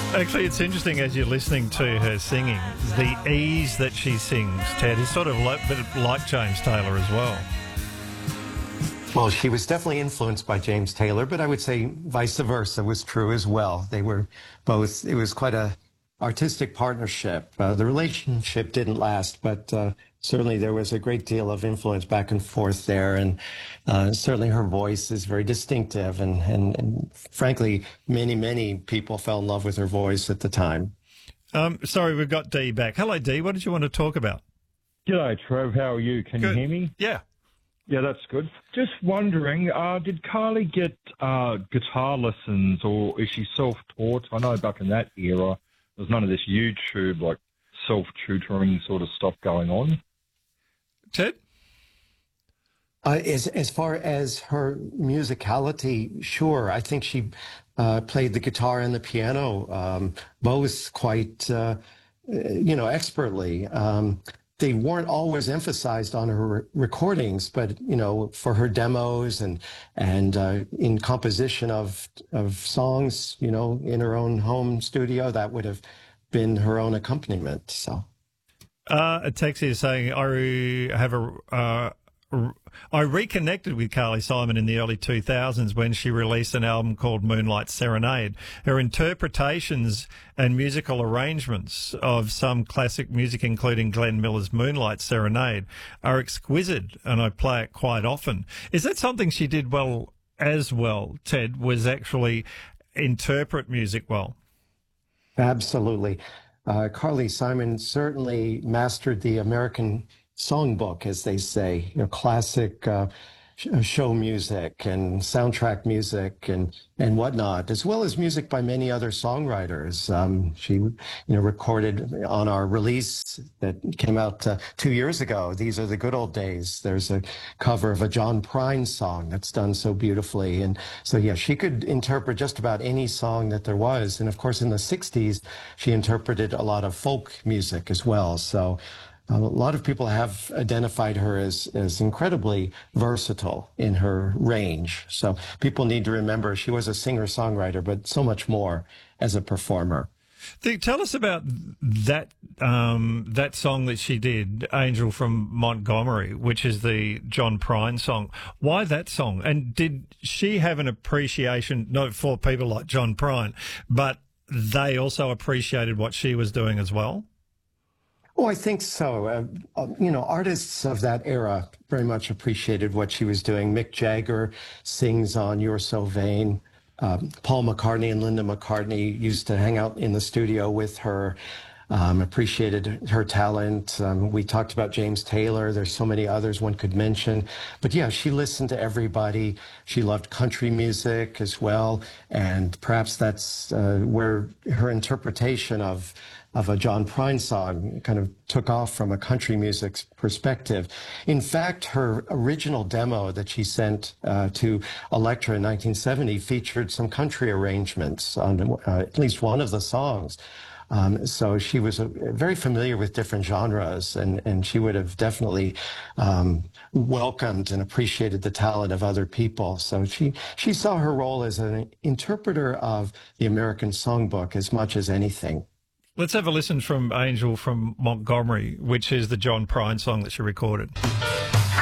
Actually, it's interesting as you're listening to her singing, the ease that she sings, Ted, is sort of like James Taylor as well. Well, she was definitely influenced by James Taylor, but I would say vice versa was true as well. They were both, it was quite a artistic partnership. The relationship didn't last, but certainly there was a great deal of influence back and forth there. And certainly her voice is very distinctive. And frankly, many people fell in love with her voice at the time. Sorry, we've got Dee back. Hello, Dee. What did you want to talk about? G'day, Trev. How are you? Can Good. you hear me? Yeah. Yeah, that's good. Just wondering, did Carly get guitar lessons, or is she self-taught? I know back in that era, there's none of this YouTube, like, self-tutoring sort of stuff going on. Ted? As far as her musicality, sure. I think she played the guitar and the piano both quite, expertly. They weren't always emphasized on her recordings, but for her demos and in composition of songs, in her own home studio, that would have been her own accompaniment. So, a text here saying I reconnected with Carly Simon in the early 2000s when she released an album called Moonlight Serenade. Her interpretations and musical arrangements of some classic music, including Glenn Miller's Moonlight Serenade, are exquisite, and I play it quite often. Is that something she did well as well, Ted, was actually interpret music well? Absolutely. Carly Simon certainly mastered the American songbook, as they say, classic show music and soundtrack music and whatnot, as well as music by many other songwriters. She, recorded on our release that came out 2 years ago, These Are the Good Old Days. There's a cover of a John Prine song that's done so beautifully. And so, yeah, she could interpret just about any song that there was. And of course, in the 60s, she interpreted a lot of folk music as well. So a lot of people have identified her as incredibly versatile in her range. So people need to remember she was a singer-songwriter, but so much more as a performer. Tell us about that that song that she did, Angel from Montgomery, which is the John Prine song. Why that song? And did she have an appreciation, not for people like John Prine, but they also appreciated what she was doing as well? Oh, I think so. Artists of that era very much appreciated what she was doing. Mick Jagger sings on You're So Vain. Paul McCartney and Linda McCartney used to hang out in the studio with her, appreciated her talent. We talked about James Taylor. There's so many others one could mention. But yeah, she listened to everybody. She loved country music as well. And perhaps that's where her interpretation of a John Prine song kind of took off from a country music perspective. In fact, her original demo that she sent to Elektra in 1970 featured some country arrangements on at least one of the songs. So she was very familiar with different genres, and she would have definitely welcomed and appreciated the talent of other people. So she saw her role as an interpreter of the American songbook as much as anything. Let's have a listen from Angel from Montgomery, which is the John Prine song that she recorded.